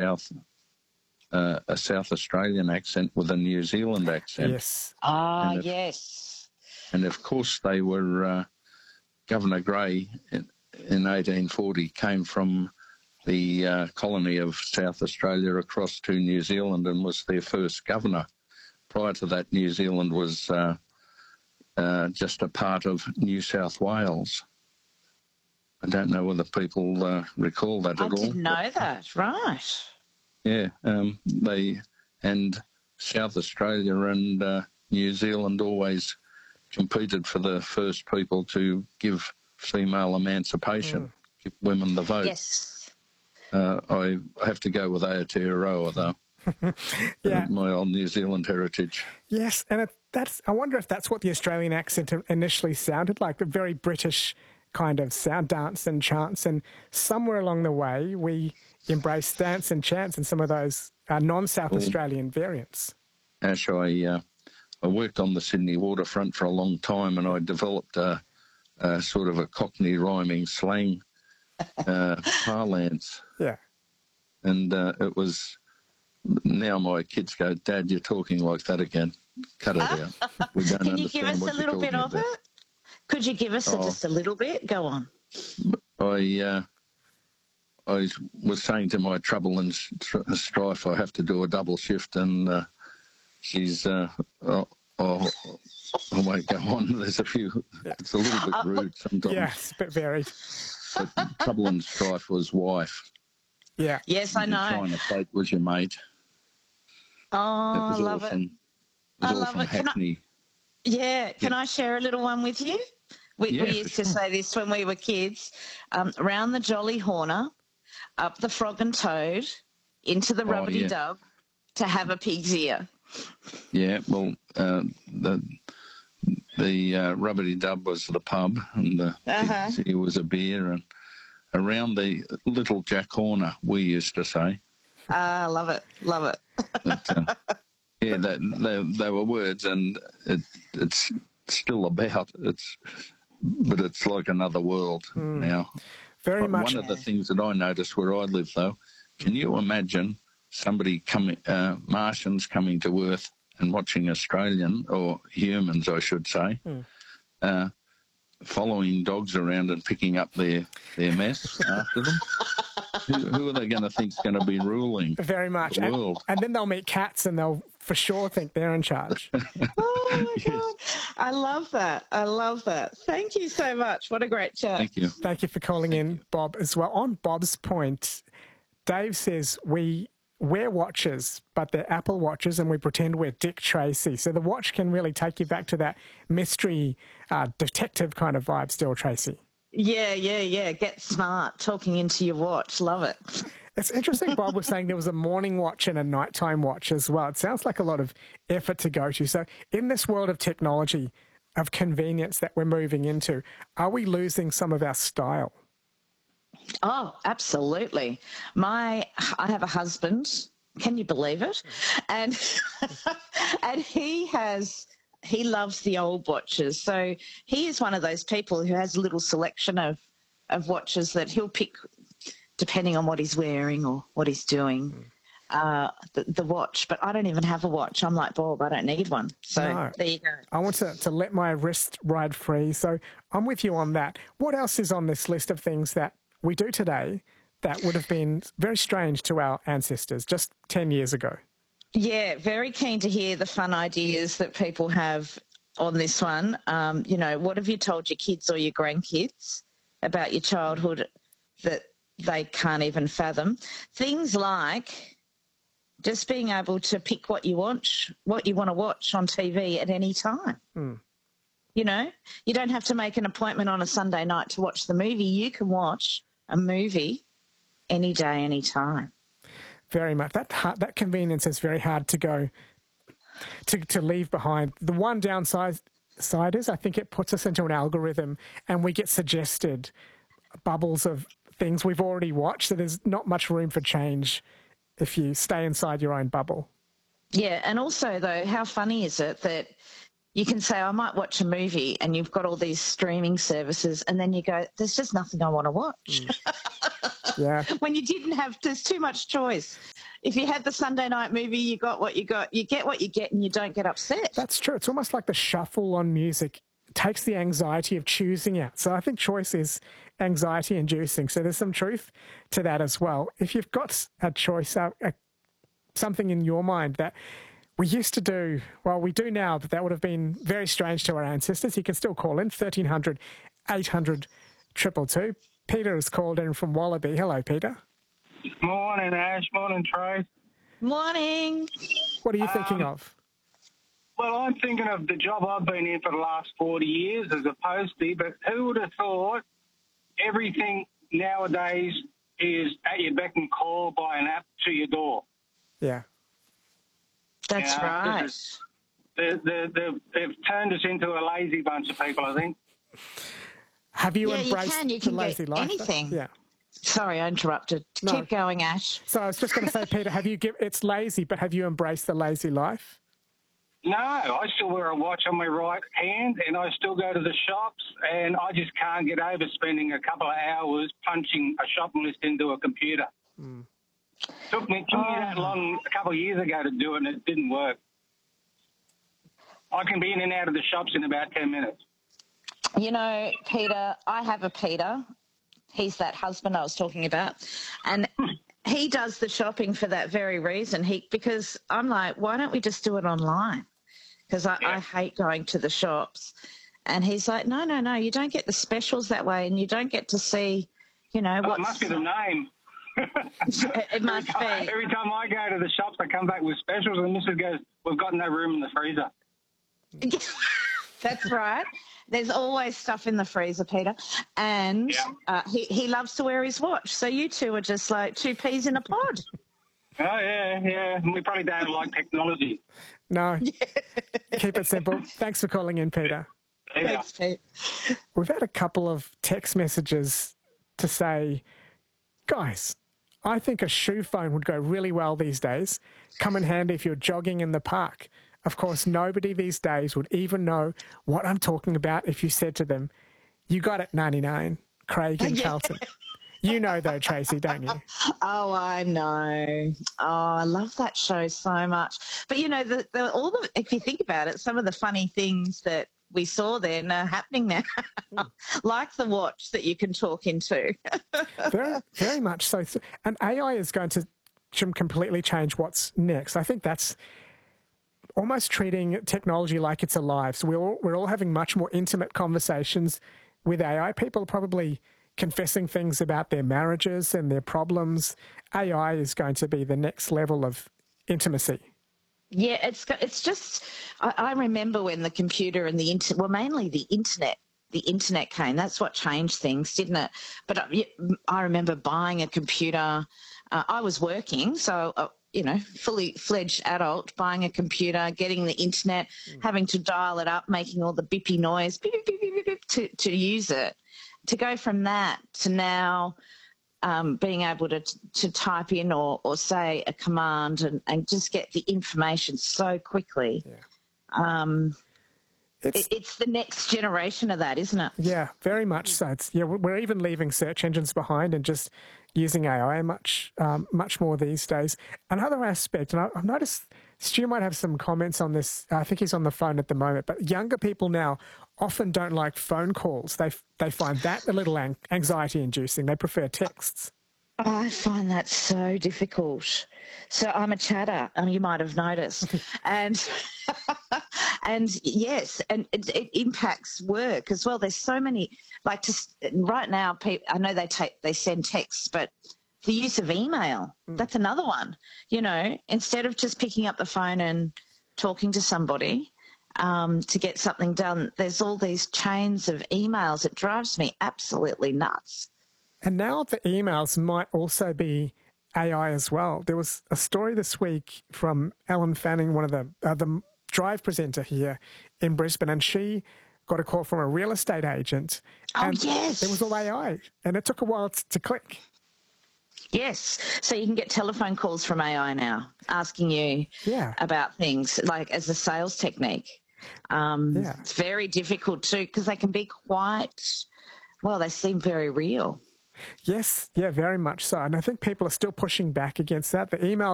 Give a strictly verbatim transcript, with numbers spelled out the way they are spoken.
South, uh, a South Australian accent with a New Zealand accent. Yes. Ah, And if- yes. And of course, they were uh, Governor Grey in, in eighteen forty came from the uh, colony of South Australia across to New Zealand and was their first governor. Prior to that, New Zealand was uh, uh, just a part of New South Wales. I don't know whether people uh, recall that I at all. didn't know that. Right. Yeah, um, they and South Australia and uh, New Zealand always competed for the first people to give female emancipation, mm. give women the vote. Yes. Uh, I have to go with Aotearoa, though. Yeah. My old New Zealand heritage. Yes, and it, that's. I wonder if that's what the Australian accent initially sounded like, the very British kind of sound, dance and chants, and somewhere along the way we embraced dance and chants and some of those uh, non-South well, Australian variants. Ash, I, uh, I worked on the Sydney waterfront for a long time, and I developed a, a sort of a Cockney rhyming slang uh, parlance. Yeah. And uh, it was, now my kids go, Dad, you're talking like that again. Cut it out. We don't Can you give us what a little bit of about. it? Could you give us oh, just a little bit? Go on. I uh, I was saying to my trouble and strife, I have to do a double shift, and uh, she's, uh, oh, oh, I won't go on. There's a few, it's a little bit rude sometimes. Yeah, it's a bit varied. But trouble and strife was wife. Yeah. Yes, I know. Trying to fake was your mate. Oh, I love from, it. It was I all love from it. Can Hackney. I, yeah, can yeah. I share a little one with you? We, yeah, we used sure. to say this when we were kids. Um, round the Jolly Horner, up the Frog and Toad, into the Oh, Rubbity yeah. Dub, to have a pig's ear. Yeah, well, uh, the the uh, Rubbity Dub was the pub, and the Uh-huh. pig's ear was a beer, and around the Little Jack Horner, we used to say. Ah, love it, love it. But, uh, yeah, that, they, they were words, and it, it's still about. It's, but it's like another world Mm. now. Very But much. One of the things that I noticed where I live, though, can you imagine somebody coming, uh, Martians coming to Earth and watching Australian, or humans, I should say, Mm. uh, following dogs around and picking up their, their mess after them? who, who are they going to think's going to be ruling Very much. the And, world? and then they'll meet cats and they'll for sure think they're in charge. Oh, my Yes. God. I love that. I love that. Thank you so much. What a great chat. Thank you. Thank you for calling in, Bob, as well. On Bob's point, Dave says we wear watches, but they're Apple watches, and we pretend we're Dick Tracy. So the watch can really take you back to that mystery uh, detective kind of vibe still, Tracy. Yeah, yeah, yeah. Get smart. Talking into your watch. Love it. It's interesting Bob was saying there was a morning watch and a nighttime watch as well. It sounds like a lot of effort to go to. So in this world of technology, of convenience that we're moving into, are we losing some of our style? Oh, absolutely. My, I have a husband. Can you believe it? And and he has, he loves the old watches. So he is one of those people who has a little selection of, of watches that he'll pick depending on what he's wearing or what he's doing. Mm. Uh, the, the watch, but I don't even have a watch. I'm like, Bob, I don't need one. So no. There you go. I want to, to let my wrist ride free. So I'm with you on that. What else is on this list of things that we do today that would have been very strange to our ancestors just ten years ago? Yeah, very keen to hear the fun ideas that people have on this one. Um, you know, what have you told your kids or your grandkids about your childhood that they can't even fathom? Things like just being able to pick what you want, what you want to watch on T V at any time. Mm. You know, you don't have to make an appointment on a Sunday night to watch the movie. You can watch a movie any day, any time. Very much. That hard, that convenience is very hard to go to to leave behind. The one downside side is I think it puts us into an algorithm and we get suggested bubbles of things we've already watched, so there's not much room for change if you stay inside your own bubble. Yeah, and also, though, how funny is it that you can say, I might watch a movie, and you've got all these streaming services, and then you go, there's just nothing I want to watch. Mm. Yeah. When you didn't have, there's too much choice. if you had the Sunday night movie, you got what you got. You get what you get, and you don't get upset. That's true. It's almost like the shuffle on music takes the anxiety of choosing out. So I think choice is anxiety inducing. So there's some truth to that as well. If you've got a choice, uh, a, something in your mind that we used to do, well, we do now, but that would have been very strange to our ancestors, you can still call in thirteen hundred, eight hundred, two two two. Peter has called in from Wallaby. Hello, Peter. Morning, Ash. Morning, Trace. Morning. What are you thinking Um, of? Well, I'm thinking of the job I've been in for the last forty years as a postie, but who would have thought everything nowadays is at your beck and call by an app to your door? Yeah. That's Yeah, right. this is- They, they, they've, they've turned us into a lazy bunch of people, I think. Have you Yeah, you embraced can. You the can lazy get life? anything. Yeah. Sorry, I interrupted. No. Keep going, Ash. So I was just going to say, Peter, have you give, it's lazy, but have you embraced the lazy life? No, I still wear a watch on my right hand, and I still go to the shops, and I just can't get over spending a couple of hours punching a shopping list into a computer. Mm. Took me, took me Oh. that long a couple of years ago to do it, and it didn't work. I can be in and out of the shops in about ten minutes. You know, Peter, I have a Peter. He's that husband I was talking about. And he does the shopping for that very reason. He Because I'm like, why don't we just do it online? Because I, Yeah. I hate going to the shops. And he's like, no, no, no, you don't get the specials that way, and you don't get to see, you know, Oh, what it must be the name. it must be. Every time I go to the shops, I come back with specials, and Missus goes, "We've got no room in the freezer." That's right. There's always stuff in the freezer, Peter. And Yeah. uh, he, he loves to wear his watch. So you two are just like two peas in a pod. Oh yeah, yeah. We probably don't like technology. No. Keep it simple. Thanks for calling in, Peter. Yeah. Thanks, Pete. We've had a couple of text messages to say, guys, I think a shoe phone would go really well these days. Come in handy if you're jogging in the park. Of course, nobody these days would even know what I'm talking about if you said to them, you got it, ninety-nine, Craig and Yeah. Carlton. You know, though, Tracy, don't you? Oh, I know. Oh, I love that show so much. But, you know, the, the, all the if you think about it, some of the funny things that we saw then are happening now, like the watch that you can talk into. Very, very much so. And A I is going to completely change what's next. I think that's almost treating technology like it's alive. So we're all, we're all having much more intimate conversations with A I. People are probably confessing things about their marriages and their problems. A I is going to be the next level of intimacy. Yeah, it's got- it's just. I, I remember when the computer and the internet, well, mainly the internet, the internet came. That's what changed things, didn't it? But I, I remember buying a computer. Uh, I was working, so uh, you know, fully fledged adult, buying a computer, getting the internet, mm. having to dial it up, making all the bippy noise beep, beep, beep, beep, beep, to to use it. To go from that to now. Um, being able to to type in or, or say a command and, and just get the information so quickly. Yeah. Um, it's, it, it's the next generation of that, isn't it? Yeah, very much so. It's, yeah, we're even leaving search engines behind and just using A I much um, much more these days. Another aspect, and I, I've noticed Stu might have some comments on this. I think he's on the phone at the moment, but younger people now often don't like phone calls. They they find that a little anxiety inducing. They prefer texts. I find that so difficult. So I'm a chatter, and you might have noticed, and and yes, and it, it impacts work as well. There's so many, like just right now, people, I know they take they send texts, but the use of email, mm. that's another one. You know, instead of just picking up the phone and talking to somebody um, to get something done, there's all these chains of emails. It drives me absolutely nuts. And now the emails might also be A I as well. There was a story this week from Ellen Fanning, one of the uh, the Drive presenter here in Brisbane, and she got a call from a real estate agent. Oh, and yes. It was all A I, and it took a while to click. Yes. So you can get telephone calls from A I now asking you yeah. about things, like as a sales technique. Um, yeah. It's very difficult too, because they can be quite, well, they seem very real. Yes, yeah, very much so. And I think people are still pushing back against that. The email